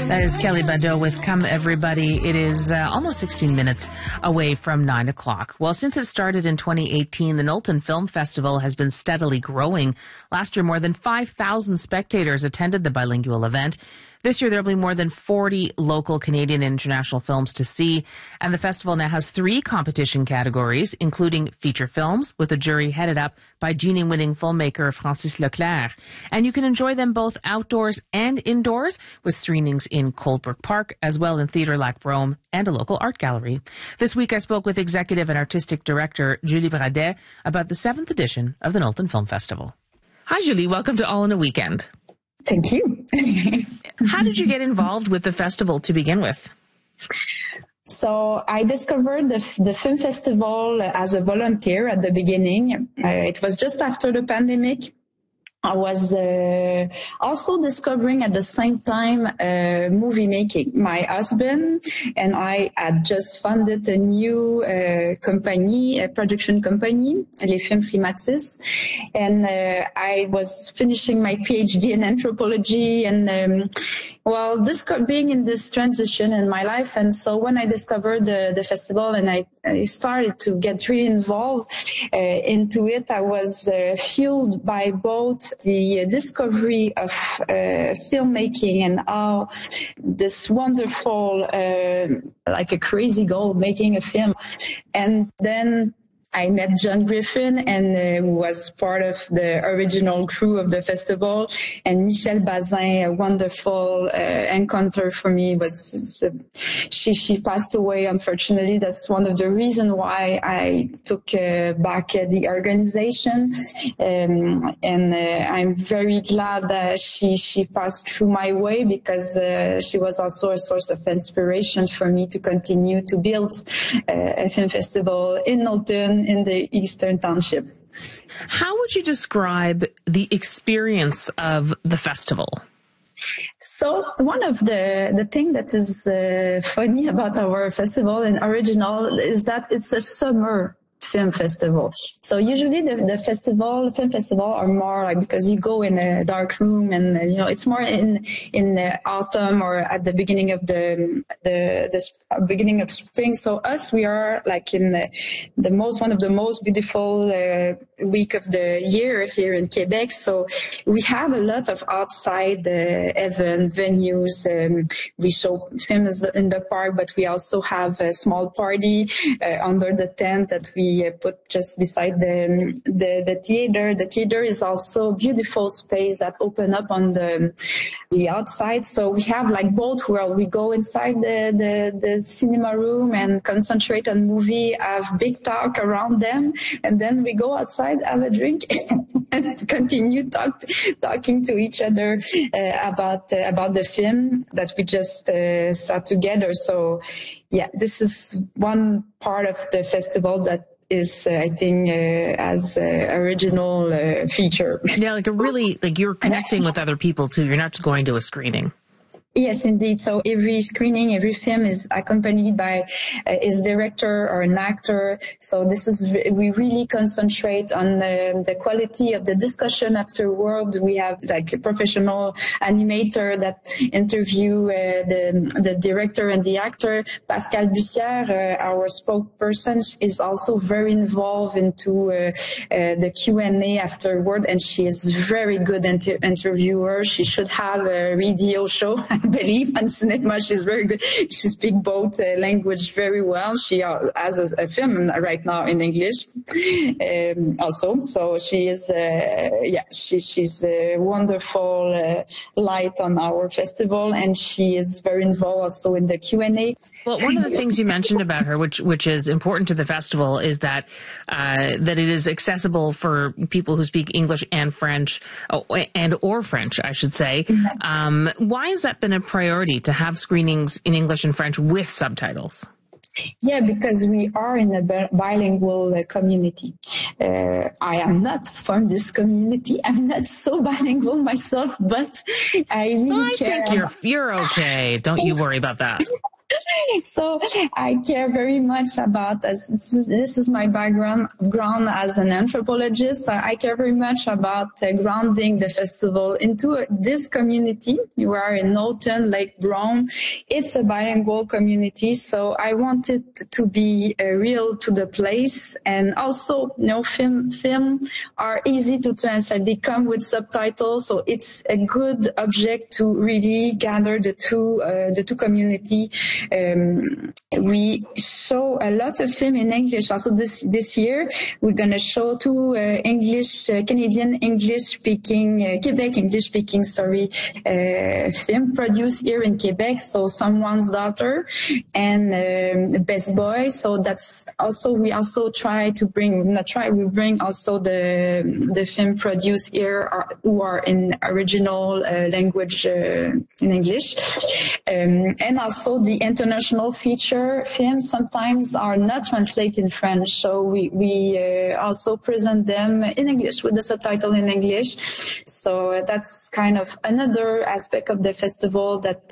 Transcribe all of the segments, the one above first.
That is Kelly Bado with Come Everybody. It is almost 16 minutes away from 9 o'clock. Well, since it started in 2018, the Knowlton Film Festival has been steadily growing. Last year, more than 5,000 spectators attended the bilingual event. This year, there will be more than 40 local Canadian and international films to see. And the festival now has 3 competition categories, including feature films, with a jury headed up by Genie-winning filmmaker Francis Leclerc. And you can enjoy them both outdoors and indoors, with screenings in Coldbrook Park, as well in Theatre Lac Brome and a local art gallery. This week, I spoke with Executive and Artistic Director Julie Bradet about the 7th edition of the Knowlton Film Festival. Hi, Julie. Welcome to All in a Weekend. Thank you. How did you get involved with the festival to begin with? So I discovered the film festival as a volunteer at the beginning. It was just after the pandemic. I was also discovering at the same time movie making. My husband and I had just funded a new company, a production company, Les Films Primatis, and I was finishing my PhD in anthropology and being in this transition in my life. And so when I discovered the festival and I started to get really involved into it, I was fueled by both the discovery of filmmaking and how this wonderful, like a crazy goal, making a film. And then I met John Griffin, and who was part of the original crew of the festival, and Michelle Bazin, a wonderful encounter for me. She passed away, unfortunately. That's one of the reasons why I took back the organization, and I'm very glad that she passed through my way, because she was also a source of inspiration for me to continue to build a film festival in Knowlton, in the Eastern Township. How would you describe the experience of the festival? So one of the thing that is funny about our festival and original is that it's a summer film festival. So usually the film festival are more like, because you go in a dark room and it's more in the autumn or at the beginning of the beginning of spring. So we are like in one of the most beautiful week of the year here in Quebec. So we have a lot of outside event venues. We show films in the park, but we also have a small party under the tent that we put just beside the theater. The theater is also a beautiful space that open up on the outside. So we have like both world. We go inside the cinema room and concentrate on movie, have big talk around them, and then we go outside, have a drink, and continue talking to each other about the film that we just saw together. So yeah, this is one part of the festival that is, I think, as original feature. Yeah, you're connecting with other people too. You're not just going to a screening. Yes, indeed. So every screening, every film is accompanied by its director or an actor. So we really concentrate on the quality of the discussion afterward. We have like a professional animator that interview the director and the actor. Pascal Bussière, our spokesperson, is also very involved into the Q&A afterward, and she is very good interviewer. She should have a radio show. I believe on cinema. She's very good. She speaks both language very well. She has a film right now in English also. So she is, she's a wonderful light on our festival, and she is very involved also in the Q&A. Well, one of the things you mentioned about her, which is important to the festival, is that it is accessible for people who speak English and French, or French, I should say. Why has that been a priority to have screenings in English and French with subtitles? Yeah, because we are in a bilingual community. I am not from this community. I'm not so bilingual myself, but I really care. I think you're okay. Don't you worry about that. So I care very much about, this is my background as an anthropologist. So I care very much about grounding the festival into this community. You are in Knowlton, Lake Brown. It's a bilingual community. So I want it to be real to the place. And also, film are easy to translate. They come with subtitles. So it's a good object to really gather the two community. We show a lot of film in English. Also this year, we're going to show two Canadian English-speaking, Quebec English-speaking, film produced here in Quebec. So Someone's Daughter and Best Boy. So that's also, we also try to bring, we bring also the film produced here who are in original language in English. And also the international feature films sometimes are not translated in French. So we also present them in English with the subtitle in English. So that's kind of another aspect of the festival that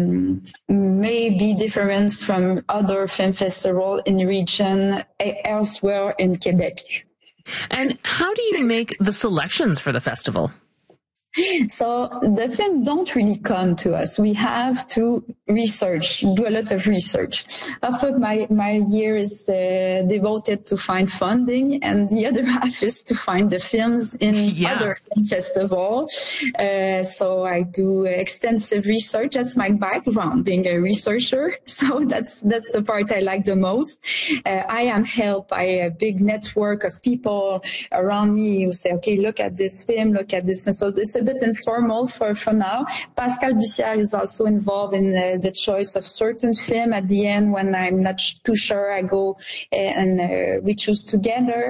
may be different from other film festivals in the region elsewhere in Quebec. And how do you make the selections for the festival? So the film don't really come to us. We have to do a lot of research. Half of my year is devoted to find funding, and the other half is to find the films in other film festivals. So I do extensive research. That's my background, being a researcher. So that's the part I like the most. I am helped by a big network of people around me who say, okay, look at this film, look at this. And so it's a bit informal for now. Pascal Bussière is also involved in the choice of certain film. At the end, when I'm not too sure, I go and we choose together.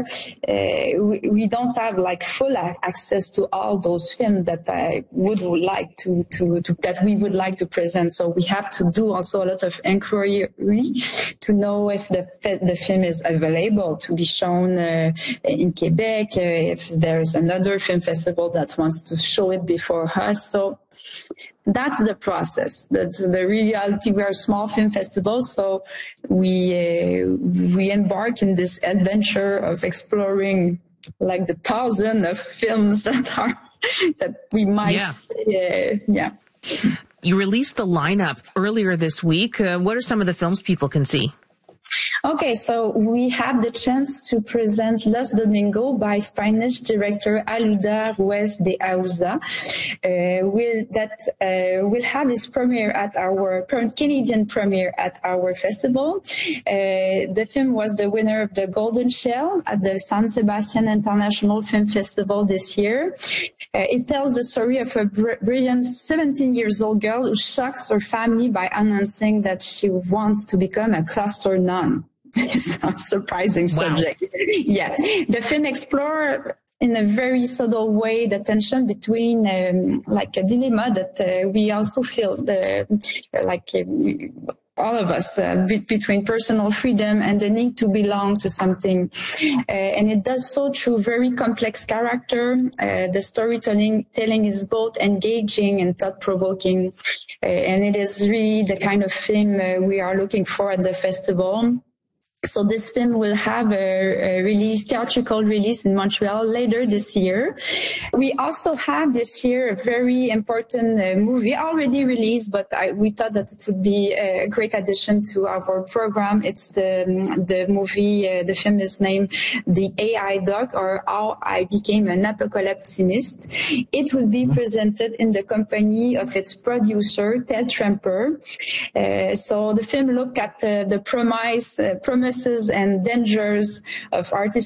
We don't have like full access to all those films that I would like to that we would like to present. So we have to do also a lot of inquiry to know if the film is available to be shown in Quebec, if there's another film festival that wants to show it before us. So that's the process. That's the reality. We are a small film festival, so we embark in this adventure of exploring like the thousand of films that we might You released the lineup earlier this week. What are some of the films people can see? Okay, so we have the chance to present Los Domingo by Spanish director Aluda Ruiz de Auza. Will have his premiere at our Canadian premiere at our festival. The film was the winner of the Golden Shell at the San Sebastian International Film Festival this year. It tells the story of a brilliant 17-year-old girl who shocks her family by announcing that she wants to become a cloister nun. It's a surprising subject. Wow. Yeah. The film explores in a very subtle way the tension between like a dilemma that we also feel all of us between personal freedom and the need to belong to something. And it does so through very complex character. The storytelling is both engaging and thought-provoking. And it is really the kind of film we are looking for at the festival. So this film will have a theatrical release in Montreal later this year. We also have this year a very important movie already released, but we thought that it would be a great addition to our program. It's the movie, the film is named The AI Doc, or How I Became an Apocalyptimist. It will be presented in the company of its producer, Ted Tremper. So the film look at the promises and dangers of artificial